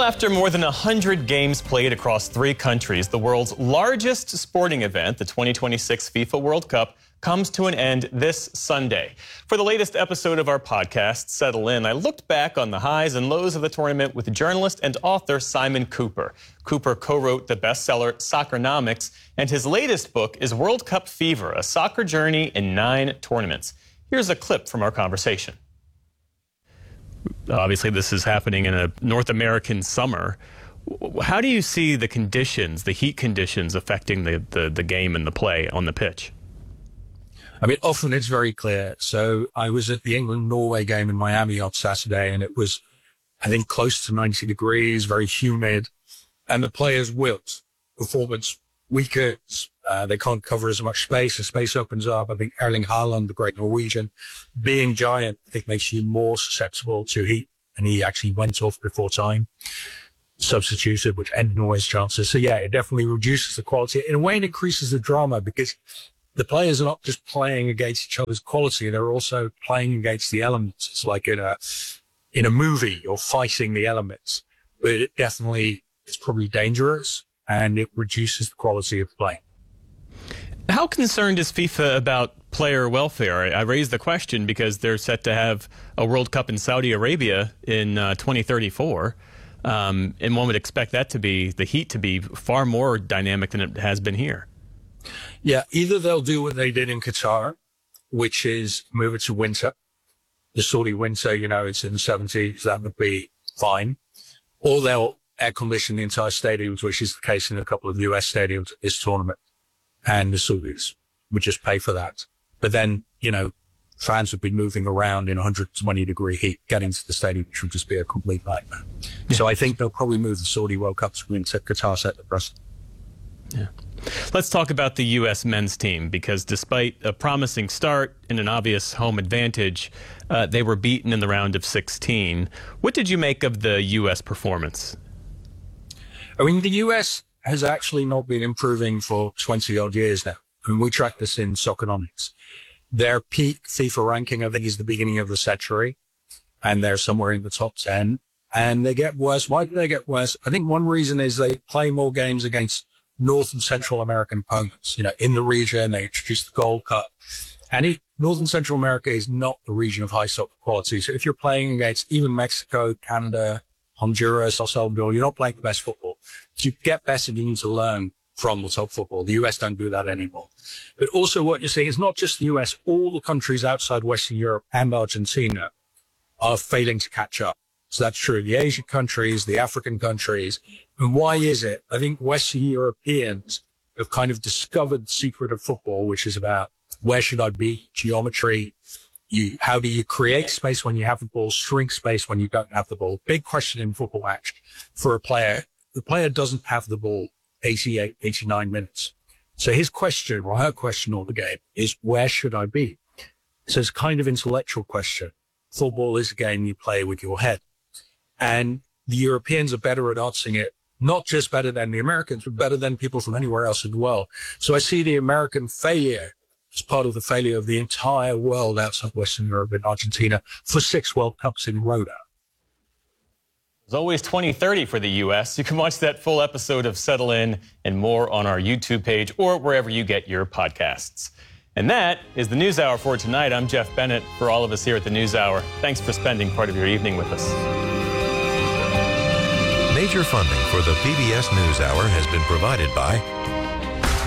after more than 100 games played across 3 countries, the world's largest sporting event, the 2026 FIFA World Cup, comes to an end this Sunday. For the latest episode of our podcast, Settle In, I looked back on the highs and lows of the tournament with journalist and author Simon Kuper. Kuper co-wrote the bestseller Soccernomics, and his latest book is World Cup Fever, a soccer journey in 9 tournaments. Here's a clip from our conversation. Obviously, this is happening in a North American summer. How do you see the conditions, the heat conditions, affecting the game and the play on the pitch? I mean, often it's very clear. So I was at the England-Norway game in Miami on Saturday, and it was, I think, close to 90 degrees, very humid, and the players wilt. Performance weakens. They can't cover as much space. The space opens up. I think Erling Haaland, the great Norwegian, being giant, I think makes you more susceptible to heat. And he actually went off before time, substituted, which ended Norway's chances. So yeah, it definitely reduces the quality. In a way, it increases the drama because the players are not just playing against each other's quality. They're also playing against the elements. It's like in a movie, you're fighting the elements, but it definitely is probably dangerous and it reduces the quality of play. How concerned is FIFA about player welfare? I raise the question because they're set to have a World Cup in Saudi Arabia in 2034. And one would expect that to be, the heat to be far more dynamic than it has been here. Yeah, either they'll do what they did in Qatar, which is move it to winter. The Saudi winter, you know, it's in the 70s. That would be fine. Or they'll air condition the entire stadiums, which is the case in a couple of US stadiums this tournament. And the Saudis would just pay for that. But then, you know, fans would be moving around in 120 degree heat, getting to the stadium, which would just be a complete nightmare. Yeah. So I think they'll probably move the Saudi World Cup to Qatar set the precedent. Yeah. Let's talk about the U.S. men's team, because despite a promising start and an obvious home advantage, they were beaten in the round of 16. What did you make of the U.S. performance? I mean, the U.S. has actually not been improving for 20-odd years now. I mean, we track this in Soccernomics. Their peak FIFA ranking, I think, is the beginning of the century, and they're somewhere in the top 10. And they get worse. Why do they get worse? I think one reason is they play more games against North and Central American opponents. You know, in the region, they introduced the Gold Cup. And North and Central America is not the region of high soccer quality. So if you're playing against even Mexico, Canada, Honduras, El Salvador, you're not playing the best football. To get better, you need to learn from the top football. The US don't do that anymore. But also what you're seeing is not just the US, all the countries outside Western Europe and Argentina are failing to catch up. So that's true. The Asian countries, the African countries. And why is it? I think Western Europeans have kind of discovered the secret of football, which is about where should I be? Geometry. How do you create space when you have the ball, shrink space when you don't have the ball? Big question in football action for a player. The player doesn't have the ball 88, 89 minutes. So his question or her question all the game is, where should I be? So it's kind of intellectual question. Football is a game you play with your head. And the Europeans are better at answering it, not just better than the Americans, but better than people from anywhere else in the world. So I see the American failure as part of the failure of the entire world outside Western Europe and Argentina for 6 World Cups in a row now. There's always 2030 for the U.S. You can watch that full episode of Settle In and more on our YouTube page or wherever you get your podcasts. And that is the NewsHour for tonight. I'm Jeff Bennett. For all of us here at the NewsHour, thanks for spending part of your evening with us. Major funding for the PBS NewsHour has been provided by